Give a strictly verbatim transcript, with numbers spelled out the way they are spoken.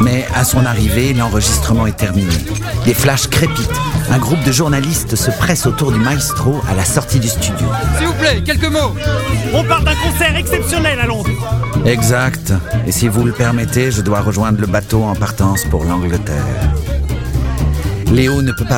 Mais à son arrivée, l'enregistrement est terminé. Les flashs crépitent. Un groupe de journalistes se presse autour du maestro à la sortie du studio. S'il vous plaît, quelques mots. On parle d'un concert exceptionnel à Londres. Exact. Et si vous le permettez, je dois rejoindre le bateau en partance pour l'Angleterre. Léo ne peut pas